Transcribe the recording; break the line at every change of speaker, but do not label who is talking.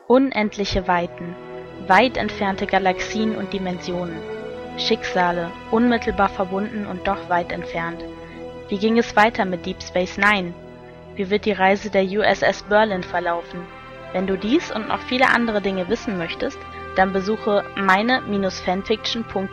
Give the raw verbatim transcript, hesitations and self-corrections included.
Unendliche Weiten, weit entfernte Galaxien und Dimensionen, Schicksale, unmittelbar verbunden und doch weit entfernt. Wie ging es weiter mit Deep Space Nine? Wie wird die Reise der U S S Berlin verlaufen? Wenn du dies und noch viele andere Dinge wissen möchtest, dann besuche meine Bindestrich fanfiction Punkt